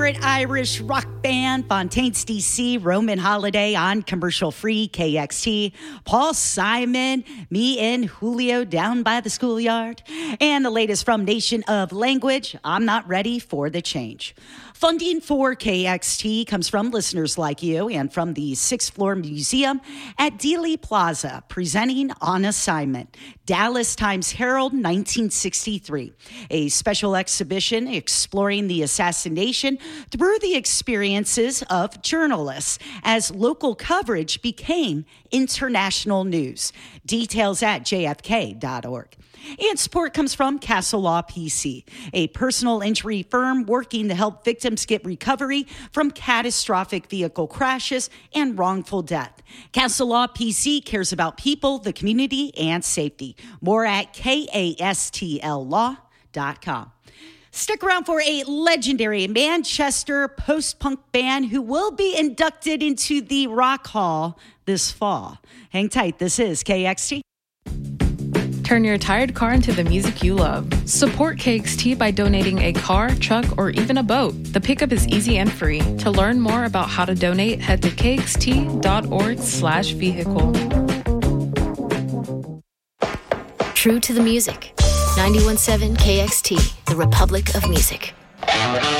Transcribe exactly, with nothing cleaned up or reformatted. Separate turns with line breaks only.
Irish rock band Fontaines D C, Roman Holiday on commercial-free K X T, Paul Simon, me and Julio down by the schoolyard, and the latest from Nation of Language, I'm Not Ready for the Change. Funding for K X T comes from listeners like you and from the sixth floor museum at Dealey Plaza, presenting On Assignment, Dallas Times Herald, nineteen sixty-three, a special exhibition exploring the assassination through the experiences of journalists as local coverage became international news. Details at j f k dot org. And support comes from Castle Law P C, a personal injury firm working to help victims get recovery from catastrophic vehicle crashes and wrongful death. Castle Law P C cares about people, the community, and safety. More at kastl law dot com. Stick around for a legendary Manchester post-punk band who will be inducted into the Rock Hall this fall. Hang tight. This is K X T.
Turn your tired car into the music you love. Support K X T by donating a car, truck, or even a boat. The pickup is easy and free. To learn more about how to donate, head to kxt.org slash vehicle.
True to the music. ninety-one point seven K X T, the Republic of Music.